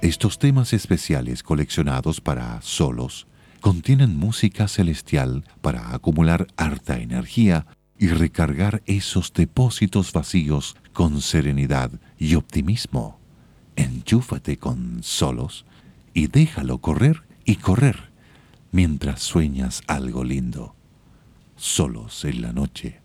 Estos temas especiales coleccionados para solos contienen música celestial para acumular harta energía y recargar esos depósitos vacíos con serenidad y optimismo. Enchúfate con solos y déjalo correr y correr mientras sueñas algo lindo. Solos en la noche.